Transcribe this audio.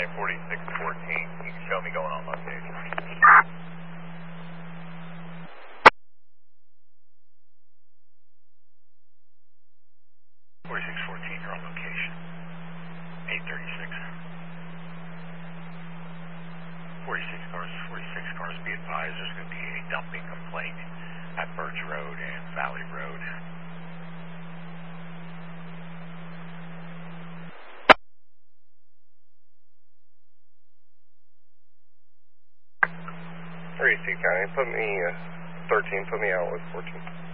4614. You can show me going on location. 4614, you're on location. 836. 46 cars, be advised there's going to be a dumping complaint at Birch Road and Valley Road. County, put me 13, put me out with 14.